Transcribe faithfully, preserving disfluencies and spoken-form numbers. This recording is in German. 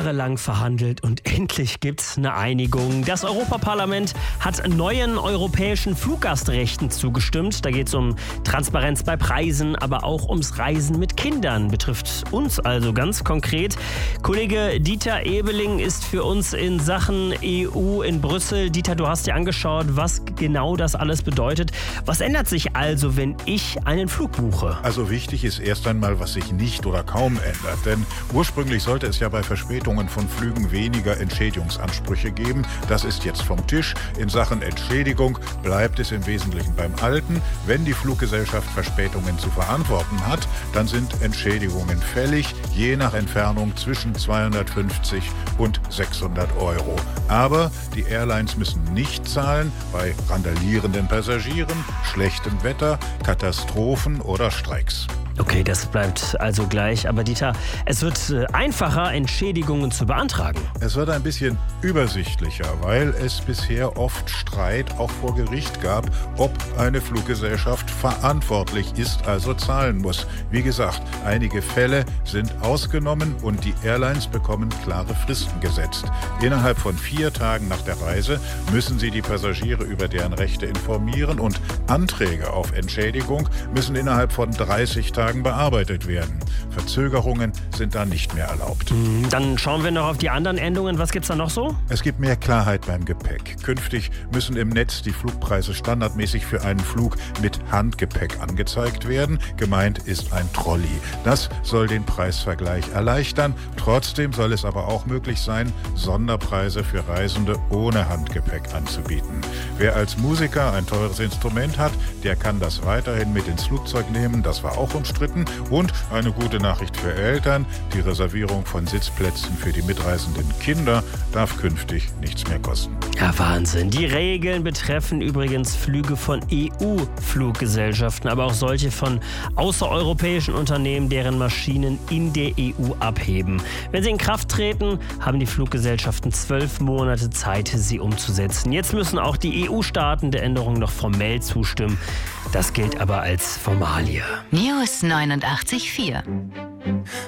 jahrelang verhandelt und endlich gibt's eine Einigung. Das Europaparlament hat neuen europäischen Fluggastrechten zugestimmt. Da geht es um Transparenz bei Preisen, aber auch ums Reisen mit Kindern. Betrifft uns also ganz konkret. Kollege Dieter Ebeling ist für uns in Sachen E U in Brüssel. Dieter, du hast dir angeschaut, was genau das alles bedeutet. Was ändert sich also, wenn ich einen Flug buche? Also wichtig ist erst einmal, was sich nicht oder kaum ändert. Denn ursprünglich sollte es ja bei Verspätungen von Flügen weniger Entschädigungsansprüche geben. Das ist jetzt vom Tisch. In Sachen Entschädigung bleibt es im Wesentlichen beim Alten. Wenn die Fluggesellschaft Verspätungen zu verantworten hat, dann sind Entschädigungen fällig, je nach Entfernung zwischen zweihundertfünfzig und sechshundert Euro. Aber die Airlines müssen nicht zahlen bei randalierenden Passagieren, schlechtem Wetter, Katastrophen oder Streiks. Okay, das bleibt also gleich. Aber Dieter, es wird einfacher, Entschädigungen zu beantragen. Es wird ein bisschen übersichtlicher, weil es bisher oft Streit auch vor Gericht gab, ob eine Fluggesellschaft verantwortlich ist, also zahlen muss. Wie gesagt, einige Fälle sind ausgenommen und die Airlines bekommen klare Fristen gesetzt. Innerhalb von vier Tagen nach der Reise müssen sie die Passagiere über deren Rechte informieren und Anträge auf Entschädigung müssen innerhalb von dreißig Tagen bearbeitet werden. Verzögerungen sind da nicht mehr erlaubt. Dann schauen wir noch auf die anderen Änderungen. Was gibt's da noch so? Es gibt mehr Klarheit beim Gepäck. Künftig müssen im Netz die Flugpreise standardmäßig für einen Flug mit Handgepäck angezeigt werden. Gemeint ist ein Trolley. Das soll den Preisvergleich erleichtern. Trotzdem soll es aber auch möglich sein, Sonderpreise für Reisende ohne Handgepäck anzubieten. Wer als Musiker ein teures Instrument hat, der kann das weiterhin mit ins Flugzeug nehmen. Das war auch umstritten. Und eine gute Nachricht für Eltern: Die Reservierung von Sitzplätzen für die mitreisenden Kinder darf künftig nichts mehr kosten. Ja, Wahnsinn. Die Regeln betreffen übrigens Flüge von E U-Fluggesellschaften, aber auch solche von außereuropäischen Unternehmen, deren Maschinen in der E U abheben. Wenn sie in Kraft treten, haben die Fluggesellschaften zwölf Monate Zeit, sie umzusetzen. Jetzt müssen auch die E U-Staaten der Änderung noch formell zustimmen. Das gilt aber als Formalie. News neunundachtzig Komma vier